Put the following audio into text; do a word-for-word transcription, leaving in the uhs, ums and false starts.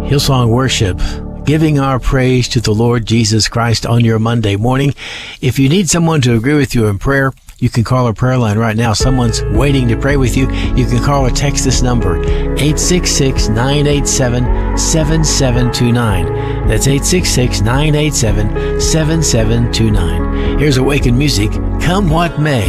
Hillsong Worship, giving our praise to the Lord Jesus Christ on your Monday morning. If you need someone to agree with you in prayer, you can call our prayer line right now. Someone's waiting to pray with you. You can call or text this number, eight six six, nine eight seven, seven seven two nine. That's eight six six, nine eight seven, seven seven two nine. Here's Awaken Music, Come What May.